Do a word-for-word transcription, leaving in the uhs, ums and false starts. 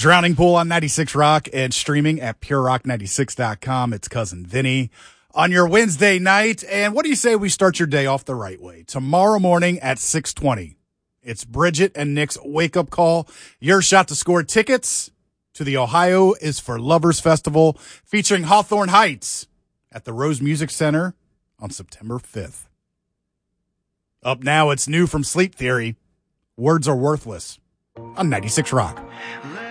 Drowning Pool on ninety-six Rock and streaming at pure rock ninety-six dot com. It's Cousin Vinny on your Wednesday night. And what do you say we start your day off the right way? Tomorrow morning at six twenty, it's Bridget and Nick's wake-up call. Your shot to score tickets to the Ohio is for Lovers Festival featuring Hawthorne Heights at the Rose Music Center on September fifth. Up now, it's new from Sleep Theory. Words Are Worthless on ninety-six Rock.